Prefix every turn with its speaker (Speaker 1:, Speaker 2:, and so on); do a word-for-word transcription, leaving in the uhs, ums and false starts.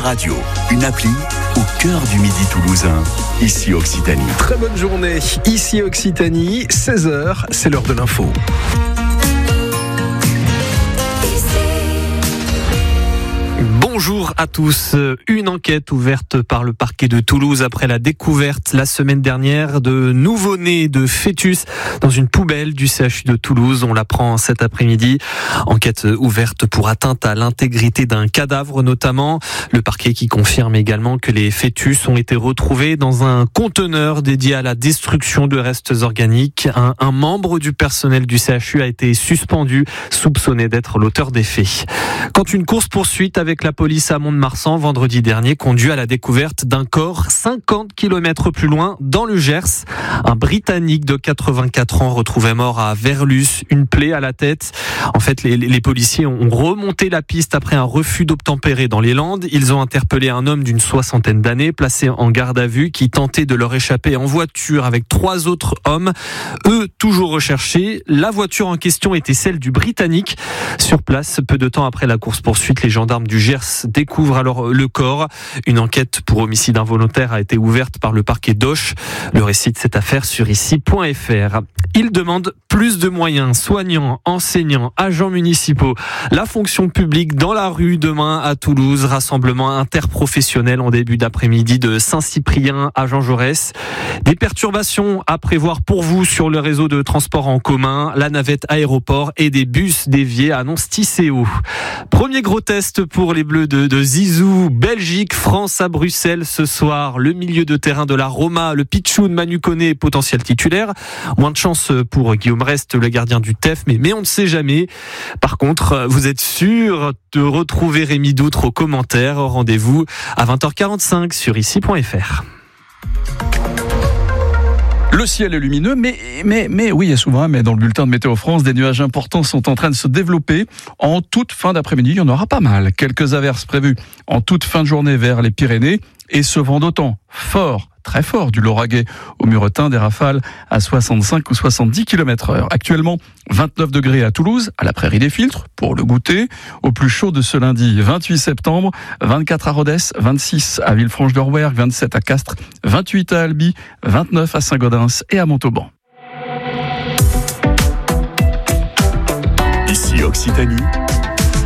Speaker 1: radio, une appli au cœur du midi toulousain, ici Occitanie.
Speaker 2: Très bonne journée, ici Occitanie, seize heures, c'est l'heure de l'info. Bonjour à tous. Une enquête ouverte par le parquet de Toulouse après la découverte la semaine dernière de nouveau-nés de fœtus dans une poubelle du C H U de Toulouse. On l'apprend cet après-midi. Enquête ouverte pour atteinte à l'intégrité d'un cadavre notamment. Le parquet qui confirme également que les fœtus ont été retrouvés dans un conteneur dédié à la destruction de restes organiques. Un, un membre du personnel du C H U a été suspendu, soupçonné d'être l'auteur des faits. Quand une course-poursuite avec la police à Mont-de-Marsan vendredi dernier conduit à la découverte d'un corps cinquante kilomètres plus loin dans le Gers. Un Britannique de quatre-vingt-quatre ans retrouvé mort à Verlus, une plaie à la tête. En fait, les, les policiers ont remonté la piste après un refus d'obtempérer dans les Landes. Ils ont interpellé un homme d'une soixantaine d'années placé en garde à vue qui tentait de leur échapper en voiture avec trois autres hommes, eux toujours recherchés. La voiture en question était celle du Britannique. Sur place, peu de temps après la course-poursuite, les gendarmes du Gers découvrent alors le corps. Une enquête pour homicide involontaire a été ouverte par le parquet d'Auch. Le récit de cette affaire sur ici point f r. Il demande plus de moyens, soignants, enseignants, agents municipaux. La fonction publique dans la rue demain à Toulouse. Rassemblement interprofessionnel en début d'après-midi de Saint-Cyprien à Jean Jaurès. Des perturbations à prévoir pour vous sur le réseau de transport en commun, la navette aéroport et des bus déviés annonce Tisséo. Premier gros test pour les Bleus de, de Zizou. Belgique, France à Bruxelles ce soir. Le milieu de terrain de la Roma, le pitchoun Manu Koné, potentiel titulaire. Moins de chance pour Guillaume Rest, le gardien du T E F, mais, mais on ne sait jamais. Par contre, vous êtes sûr de retrouver Rémi Doutre aux commentaires. Rendez-vous à vingt heures quarante-cinq sur ici point f r.
Speaker 3: Le ciel est lumineux, mais, mais, mais oui, il y a souvent un mais dans le bulletin de Météo France. Des nuages importants sont en train de se développer. En toute fin d'après-midi, il y en aura pas mal. Quelques averses prévues en toute fin de journée vers les Pyrénées. Et ce vent d'autant fort, très fort du Lauragais au Muretin, des rafales à soixante-cinq ou soixante-dix kilomètres heure. Actuellement, vingt-neuf degrés à Toulouse, à la Prairie des Filtres, pour le goûter. Au plus chaud de ce lundi, vingt-huit septembre, vingt-quatre à Rodez, vingt-six à Villefranche-d'Orouergue, vingt-sept à Castres, vingt-huit à Albi, vingt-neuf à Saint-Gaudens et à Montauban.
Speaker 1: Ici Occitanie.